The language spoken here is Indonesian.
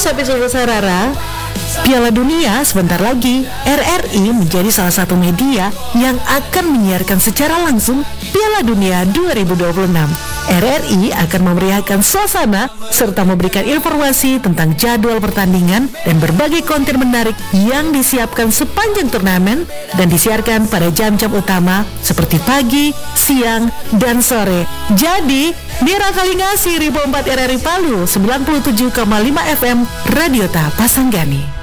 Sapi Sobat Sarara, Piala Dunia sebentar lagi. RRI menjadi salah satu media yang akan menyiarkan secara langsung Piala Dunia 2026. RRI akan memeriahkan suasana serta memberikan informasi tentang jadwal pertandingan dan berbagai konten menarik yang disiapkan sepanjang turnamen dan disiarkan pada jam-jam utama seperti pagi, siang, dan sore. Jadi, Mira Kalingasi, Ribo 4 RRI Palu, 97,5 FM, Radio Ta Pasanggani.